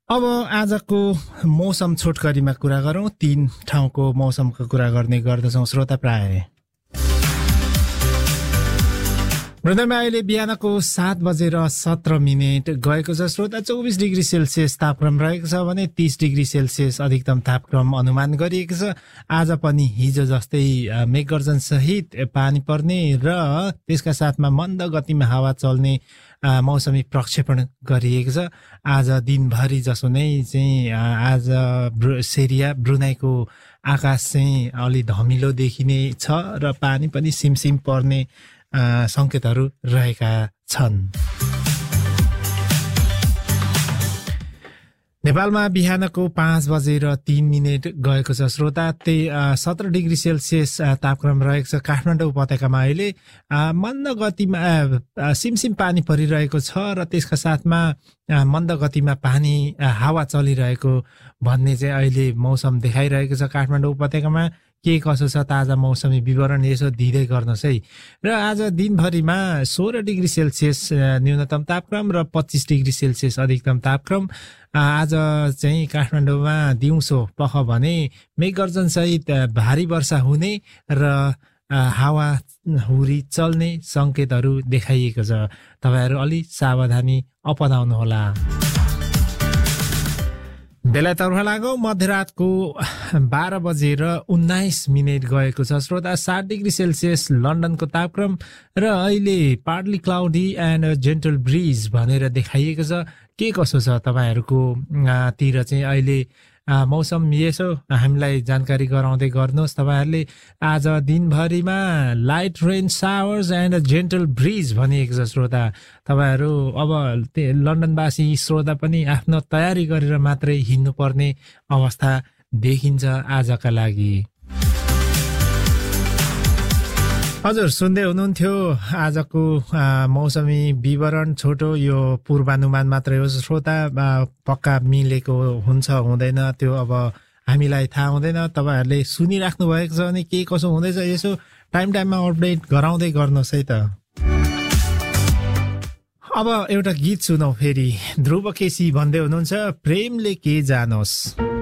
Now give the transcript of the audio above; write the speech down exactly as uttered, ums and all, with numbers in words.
अब आजको मौसम छोटकरीमा कुरा गरौँ। तीन ठाउँको मौसमको कुरा गर्ने गर्दछौँ श्रोता प्राय। मृदलमा अहिले बिहानको सात बजेर सत्र मिनट गएको छ। श्रोता चौबिस डिग्री सेल्सियस तापक्रम रहेको छ भने तीस डिग्री सेल्सियस अधिकतम तापक्रम अनुमान गरिएको छ। आज पनि हिजो जस्तै मेघगर्जन सहित पानी पर्ने र त्यसका साथमा मन्द गतिमा हावा चल्ने मौसमी प्रक्षेपण गरिएको छ। आज दिनभरि जसो नै चाहिँ आज सेरिया ब्रुनाईको आकाश चाहिँ अलि धमिलो देखिने छ र पानी पनि सिमसिम पर्ने संकेतहरू रहेका छन्। नेपालमा बिहानको पाँच बजेर तीन मिनट गएको छ। श्रोता त्यही सत्र डिग्री सेल्सियस तापक्रम रहेको छ। काठमाडौँ उपत्यकामा अहिले मन्द गतिमा सिमसिम पानी परिरहेको छ र त्यसका साथमा मन्द गतिमा पानी हावा चलिरहेको भन्ने चाहिँ अहिले मौसम देखाइरहेको छ। काठमाडौँ उपत्यकामा के कसो छ ताजा मौसमी विवरण यसो दिँदै गर्नुहोस् है। र आज दिनभरिमा सोह्र डिग्री सेल्सियस न्यूनतम तापक्रम र पच्चिस डिग्री सेल्सियस अधिकतम तापक्रम। आज चाहिँ काठमाडौँमा दिउँसो पख भने मेघगर्जन सहित भारी वर्षा हुने र हावा हुरी चल्ने संकेतहरू देखाइएको छ। तपाईहरु अलि सावधानी अपनाउनुहोला। बेला तर्फ लागौ मध्यरातको बाह्र बजेर उन्नाइस मिनट गएको छ। श्रोता सात डिग्री सेल्सियस लन्डनको तापक्रम र अहिले partly cloudy and gentle bridge भनेर देखाइएको छ। के कसो छ तपाईहरुको तिर चाहिँ अहिले मौसम यसो हामीलाई जानकारी गराउँदै गर्नुहोस्। तपाईहरुले आज दिनभरिमा light rain showers and gentle bridge भनिएको छ। श्रोता तपाईहरु अब लन्डनवासी श्रोता पनि आफ्नो तयारी गरेर मात्रै हिँड्नुपर्ने अवस्था देखिन्छ आजका लागि। हजुर सुन्दै हुनुहुन्थ्यो आजको मौसमी विवरण। छोटो यो पूर्वानुमान मात्रै हो श्रोता, पक्का मिलेको हुन्छ हुँदैन त्यो अब हामीलाई थाहा हुँदैन। तपाईहरुले सुनिराख्नु भएको छ भने के कसो हुँदैछ यसो टाइम टाइममा अपडेट गराउँदै गर्नुहोस् है त। अब एउटा गीत सुनौ फेरि। ध्रुव केसी भन्दै हुनुहुन्छ प्रेमले के जानोस्।